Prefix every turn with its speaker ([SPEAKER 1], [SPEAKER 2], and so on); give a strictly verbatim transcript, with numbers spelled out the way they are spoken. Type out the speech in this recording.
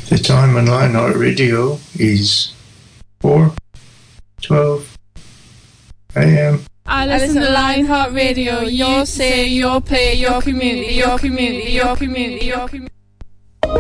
[SPEAKER 1] The time on Lionheart Radio is four twelve a.m.
[SPEAKER 2] I listen to Lionheart Radio. Your say, your play, your community, your community, your community, your community.